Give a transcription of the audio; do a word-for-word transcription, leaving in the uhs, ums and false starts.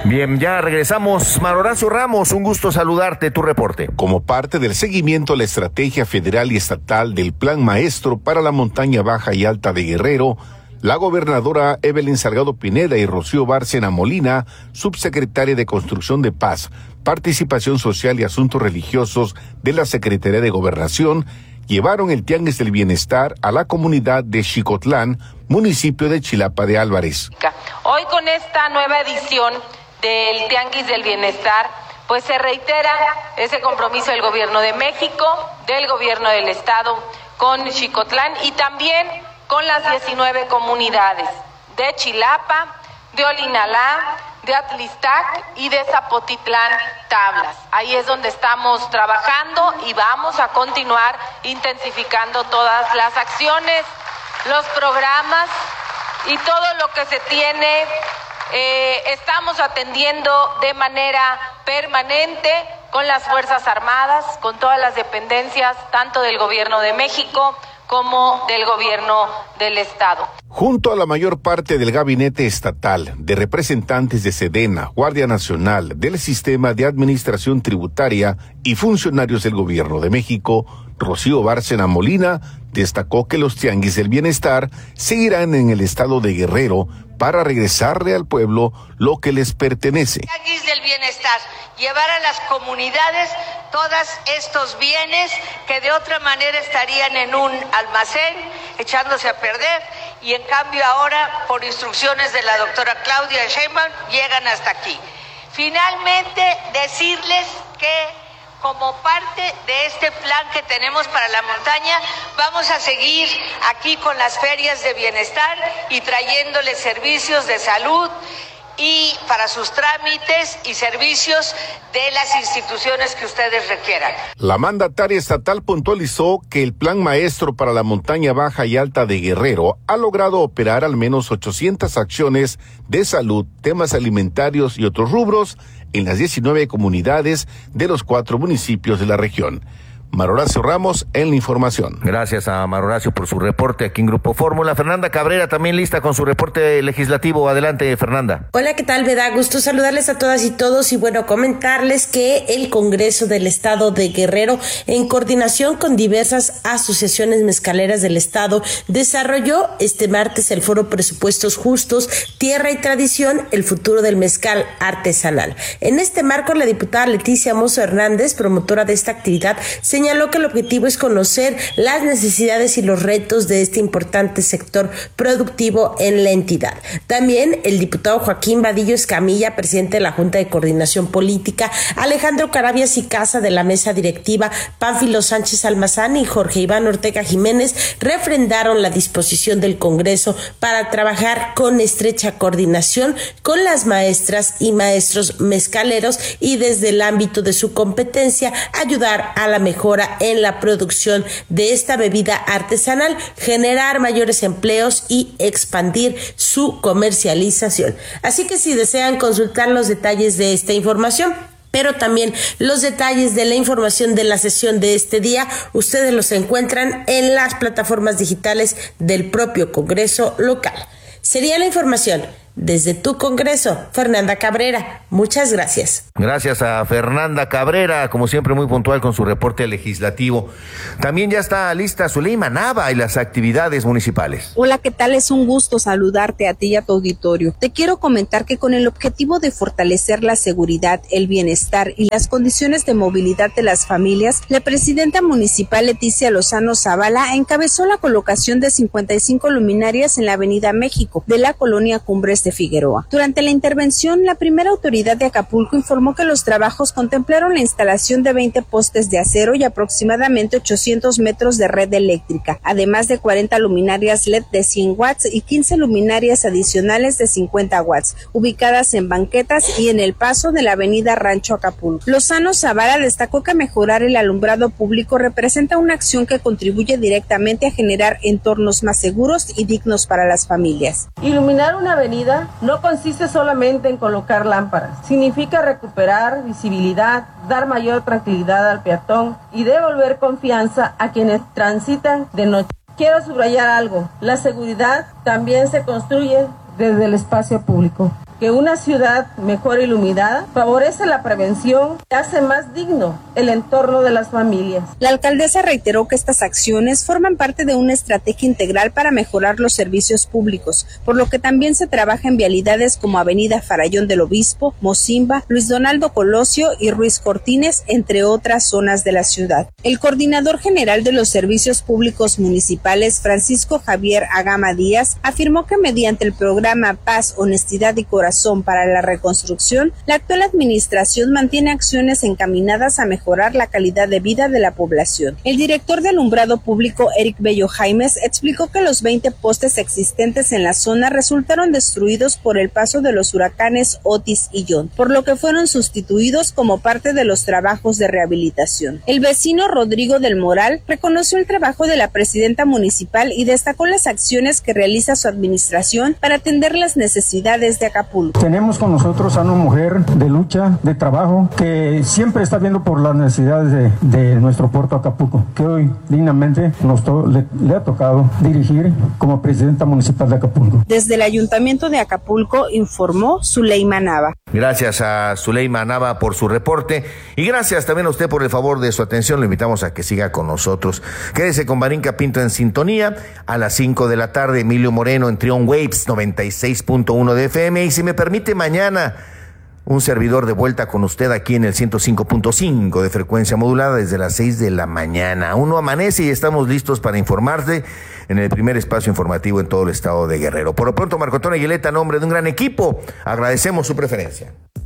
Bien, ya regresamos. Mario Horacio Ramos, un gusto saludarte, tu reporte. Como parte del seguimiento a la estrategia federal y estatal del Plan Maestro para la Montaña Baja y Alta de Guerrero, la gobernadora Evelyn Salgado Pineda y Rocío Bárcena Molina, subsecretaria de Construcción de Paz, Participación Social y Asuntos Religiosos de la Secretaría de Gobernación, llevaron el Tianguis del Bienestar a la comunidad de Xicotlán, municipio de Chilapa de Álvarez. Hoy con esta nueva edición del Tianguis del Bienestar, pues se reitera ese compromiso del Gobierno de México, del Gobierno del Estado, con Xicotlán y también con las diecinueve comunidades de Chilapa, de Olinalá, de Atlistac y de Zapotitlán Tablas. Ahí es donde estamos trabajando y vamos a continuar intensificando todas las acciones, los programas y todo lo que se tiene. Eh, estamos atendiendo de manera permanente con las Fuerzas Armadas, con todas las dependencias, tanto del Gobierno de México como del Gobierno del Estado. Junto a la mayor parte del gabinete estatal, de representantes de Sedena, Guardia Nacional, del Sistema de Administración Tributaria y funcionarios del Gobierno de México, Rocío Bárcena Molina destacó que los Tianguis del Bienestar seguirán en el estado de Guerrero para regresarle al pueblo lo que les pertenece. Tianguis del Bienestar, llevar a las comunidades todos estos bienes que de otra manera estarían en un almacén echándose a perder y en cambio ahora, por instrucciones de la doctora Claudia Sheinbaum, llegan hasta aquí. Finalmente, decirles que como parte de este plan que tenemos para la montaña, vamos a seguir aquí con las ferias de bienestar y trayéndoles servicios de salud y para sus trámites y servicios de las instituciones que ustedes requieran. La mandataria estatal puntualizó que el Plan Maestro para la Montaña Baja y Alta de Guerrero ha logrado operar al menos ochocientas acciones de salud, temas alimentarios y otros rubros en las diecinueve comunidades de los cuatro municipios de la región. Mario Horacio Ramos en la información. Gracias a Mario Horacio por su reporte aquí en Grupo Fórmula. Fernanda Cabrera también lista con su reporte legislativo. Adelante, Fernanda. Hola, ¿qué tal? Me da gusto saludarles a todas y todos y bueno, comentarles que el Congreso del Estado de Guerrero, en coordinación con diversas asociaciones mezcaleras del Estado, desarrolló este martes el Foro Presupuestos Justos, Tierra y Tradición, el futuro del mezcal artesanal. En este marco, la diputada Leticia Mozo Hernández, promotora de esta actividad, se señaló que el objetivo es conocer las necesidades y los retos de este importante sector productivo en la entidad. También el diputado Joaquín Vadillo Escamilla, presidente de la Junta de Coordinación Política, Alejandro Carabias y Casa de la mesa directiva, Pánfilo Sánchez Almazán y Jorge Iván Ortega Jiménez refrendaron la disposición del Congreso para trabajar con estrecha coordinación con las maestras y maestros mezcaleros y desde el ámbito de su competencia ayudar a la mejora en la producción de esta bebida artesanal, generar mayores empleos y expandir su comercialización. Así que si desean consultar los detalles de esta información, pero también los detalles de la información de la sesión de este día, ustedes los encuentran en las plataformas digitales del propio Congreso local. Sería la información. Desde tu Congreso, Fernanda Cabrera. Muchas gracias. Gracias a Fernanda Cabrera, como siempre muy puntual con su reporte legislativo. También ya está lista Zuleima Nava y las actividades municipales. Hola, ¿qué tal? Es un gusto saludarte a ti y a tu auditorio. Te quiero comentar que con el objetivo de fortalecer la seguridad, el bienestar y las condiciones de movilidad de las familias, la presidenta municipal Leticia Lozano Zavala encabezó la colocación de cincuenta y cinco luminarias en la Avenida México de la colonia Cumbres de Figueroa. Durante la intervención, la primera autoridad de Acapulco informó que los trabajos contemplaron la instalación de veinte postes de acero y aproximadamente ochocientos metros de red eléctrica, además de cuarenta luminarias L E D de cien watts y quince luminarias adicionales de cincuenta watts, ubicadas en banquetas y en el paso de la avenida Rancho Acapulco. Lozano Zavala destacó que mejorar el alumbrado público representa una acción que contribuye directamente a generar entornos más seguros y dignos para las familias. Iluminar una avenida no consiste solamente en colocar lámparas, significa recuperar visibilidad, dar mayor tranquilidad al peatón y devolver confianza a quienes transitan de noche. Quiero subrayar algo, la seguridad también se construye desde el espacio público. que una ciudad mejor iluminada favorece la prevención y hace más digno el entorno de las familias. La alcaldesa reiteró que estas acciones forman parte de una estrategia integral para mejorar los servicios públicos, por lo que también se trabaja en vialidades como Avenida Farallón del Obispo, Mocimba, Luis Donaldo Colosio y Ruiz Cortines, entre otras zonas de la ciudad. El coordinador general de los servicios públicos municipales, Francisco Javier Agama Díaz, afirmó que mediante el programa Paz, Honestidad y Corazón para la Reconstrucción, la actual administración mantiene acciones encaminadas a mejorar la calidad de vida de la población. El director de alumbrado público, Eric Bello Jaimes, explicó que los veinte postes existentes en la zona resultaron destruidos por el paso de los huracanes Otis y John, por lo que fueron sustituidos como parte de los trabajos de rehabilitación. El vecino Rodrigo del Moral reconoció el trabajo de la presidenta municipal y destacó las acciones que realiza su administración para atender las necesidades de Acapulco. Tenemos con nosotros a una mujer de lucha, de trabajo, que siempre está viendo por las necesidades de, de nuestro puerto Acapulco, que hoy dignamente nos to- le, le ha tocado dirigir como presidenta municipal de Acapulco. Desde el Ayuntamiento de Acapulco informó Zuleima Nava. Gracias a Zuleima Nava por su reporte y gracias también a usted por el favor de su atención. Lo invitamos a que siga con nosotros. Quédese con Marinka Pinto en sintonía. A las cinco de la tarde, Emilio Moreno en Trion Waves noventa y seis punto uno de F M. Y si me permite, mañana un servidor de vuelta con usted aquí en el ciento cinco punto cinco de frecuencia modulada desde las seis de la mañana. Uno amanece y estamos listos para informarse en el primer espacio informativo en todo el estado de Guerrero. Por lo pronto, Marco Antonio Aguileta, a nombre de un gran equipo, agradecemos su preferencia.